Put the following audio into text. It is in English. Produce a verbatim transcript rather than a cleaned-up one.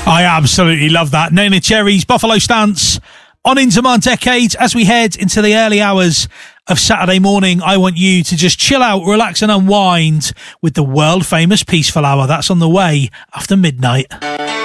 I absolutely love that. Neneh Cherry's Buffalo Stance on Into My Decades. As we head into the early hours of Saturday morning, I want you to just chill out, relax and unwind with the world famous Peaceful Hour. That's on the way after midnight.